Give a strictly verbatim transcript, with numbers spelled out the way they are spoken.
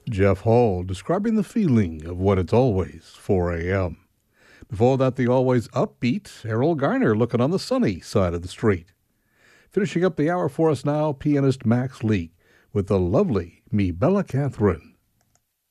Jeff Hall describing the feeling of when it's always four a.m. Before that, the always upbeat Errol Garner looking on the sunny side of the street. Finishing up the hour for us now, pianist Max Leake with the lovely Me Bella Catherine.